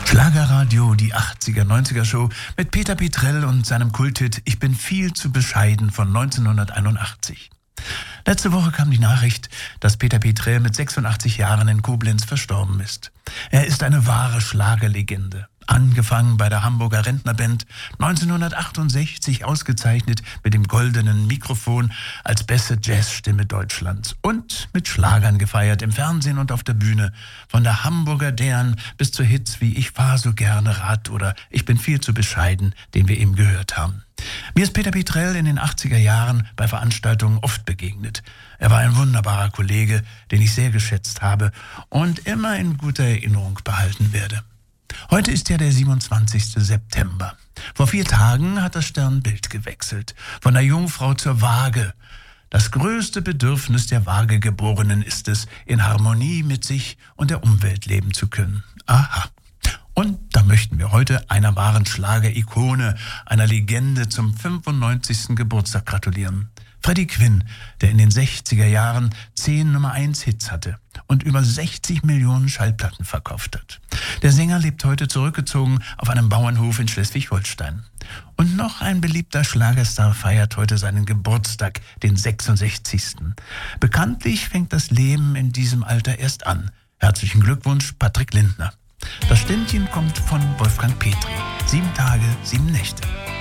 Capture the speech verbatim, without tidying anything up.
Schlagerradio, die achtziger, neunziger Show mit Peter Petrell und seinem Kulthit Ich bin viel zu bescheiden von neunzehnhunderteinundachtzig. Letzte Woche kam die Nachricht, dass Peter Petrell mit sechsundachtzig Jahren in Koblenz verstorben ist. Er ist eine wahre Schlagerlegende. Angefangen bei der Hamburger Rentnerband, neunzehnhundertachtundsechzig ausgezeichnet mit dem goldenen Mikrofon als beste Jazzstimme Deutschlands und mit Schlagern gefeiert im Fernsehen und auf der Bühne, von der Hamburger Dern bis zu Hits wie Ich fahr so gerne Rad oder Ich bin viel zu bescheiden, den wir eben gehört haben. Mir ist Peter Petrell in den achtziger Jahren bei Veranstaltungen oft begegnet. Er war ein wunderbarer Kollege, den ich sehr geschätzt habe und immer in guter Erinnerung behalten werde. Heute ist ja der siebenundzwanzigster September. Vor vier Tagen hat das Sternbild gewechselt. Von der Jungfrau zur Waage. Das größte Bedürfnis der Waagegeborenen ist es, in Harmonie mit sich und der Umwelt leben zu können. Aha. Und da möchten wir heute einer wahren Schlager-Ikone, einer Legende zum fünfundneunzigsten Geburtstag gratulieren. Freddie Quinn, der in den sechziger Jahren zehn Nummer eins Hits hatte und über sechzig Millionen Schallplatten verkauft hat. Der Sänger lebt heute zurückgezogen auf einem Bauernhof in Schleswig-Holstein. Und noch ein beliebter Schlagerstar feiert heute seinen Geburtstag, den sechsundsechzigsten Bekanntlich fängt das Leben in diesem Alter erst an. Herzlichen Glückwunsch, Patrick Lindner. Das Ständchen kommt von Wolfgang Petri. Sieben Tage, sieben Nächte.